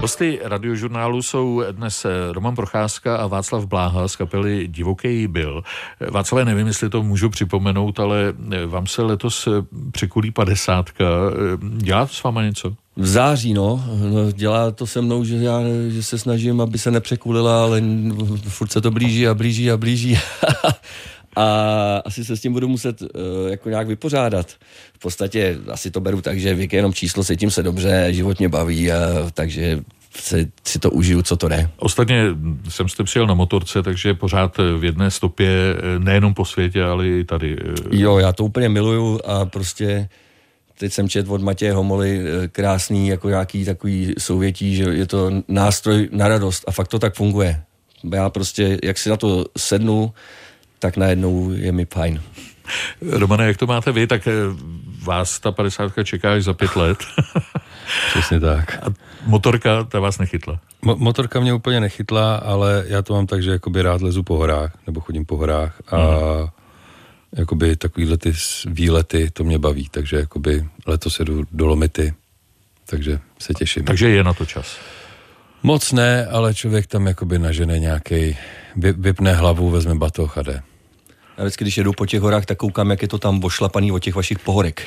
Hosty Radiožurnálu jsou dnes Roman Procházka a Václav Bláha z kapely Divokej byl. Václav, nevím, jestli to můžu připomenout, ale vám se letos překulí 50. Dělá to s váma něco? V září, no. Dělá to se mnou, že se snažím, aby se nepřekulila, ale furt se to blíží a blíží a blíží. A asi se s tím budu muset jako nějak vypořádat. V podstatě asi to beru tak, že věk je jenom číslo, cítím se dobře, život mě baví, takže si to užiju, co to jde. Ostatně jsem jste přijel na motorce, takže pořád v jedné stopě, nejenom po světě, ale i tady. Jo, já to úplně miluju a prostě teď jsem četl od Matěje Homoly krásný, jako nějaký takový souvětí, že je to nástroj na radost a fakt to tak funguje. Já prostě, jak si na to sednu, tak najednou je mi fajn. Romane, jak to máte vy, tak vás ta 50 čeká až za 5 let. Přesně tak. A motorka, ta vás nechytla? Motorka mě úplně nechytla, ale já to mám tak, že jakoby rád lezu po horách, nebo chodím po horách a jakoby takovýhle ty výlety, to mě baví, takže jakoby letos jedu do Lomity, takže se těším. Takže je na to čas? Moc ne, ale člověk tam jakoby nažene nějakej, vypne hlavu, vezme batoh a jde. Já vždycky, když jedu po těch horách, tak koukám, jak je to tam ošlapaný od těch vašich pohorek.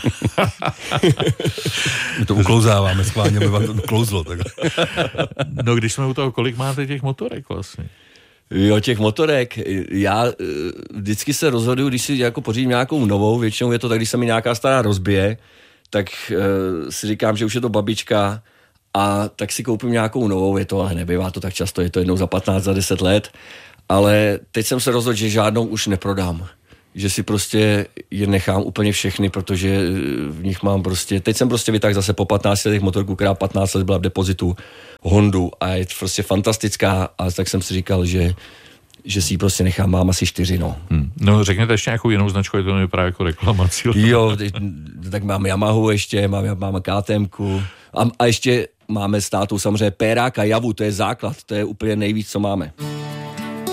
My to uklouzáváme, schválně, aby vám to uklouzlo. Tak. No, když jsme u toho, kolik máte těch motorek vlastně? Jo, těch motorek. Já vždycky se rozhoduju, když si jako pořídím nějakou novou, většinou je to tak, když se mi nějaká stará rozbije, tak si říkám, že už je to babička a tak si koupím nějakou novou, je to, ale nebývá to tak často, je to jednou za 15, za 10 let. Ale teď jsem se rozhodl, že žádnou už neprodám. Že si prostě je nechám úplně všechny, protože v nich mám prostě... Teď jsem prostě vytáhl zase po 15 letech motorku, která 15 let byla v depozitu, Hondu a je prostě fantastická a tak jsem si říkal, že si ji prostě nechám, mám asi 4, no. No řekněte ještě nějakou jinou značku, je to nevypadá jako reklamací. Jo, tak mám Yamahu ještě, mám KTMku a ještě máme s tátou samozřejmě péráka, Javu, to je základ, to je úplně nejvíc, co máme.